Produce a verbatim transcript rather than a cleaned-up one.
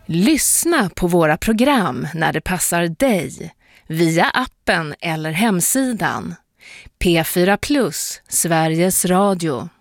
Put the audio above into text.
Lyssna på våra program när det passar dig via appen eller hemsidan. P fyra Plus, Sveriges Radio.